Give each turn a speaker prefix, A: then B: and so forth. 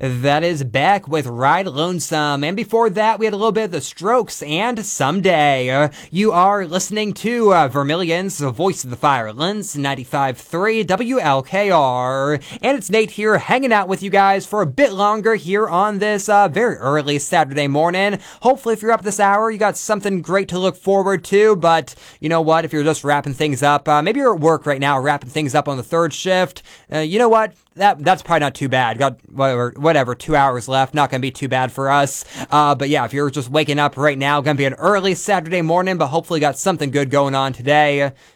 A: that is back with Ride Lonesome. And before that, we had a little bit of The Strokes and Someday. You are listening to Vermilion's Voice of the Firelands, 95.3 WLKR. And it's Nate here hanging out with you guys for a bit longer here on this very early Saturday morning. Hopefully, if you're up this hour, you got something great to look forward to. But you know what? If you're just wrapping things up, maybe you're at work right now wrapping things up on the third shift. You know what? That's probably not too bad. Got whatever 2 hours left. Not going to be too bad for us. But yeah, if you're just waking up right now, going to be an early Saturday morning, but hopefully got something good going on today.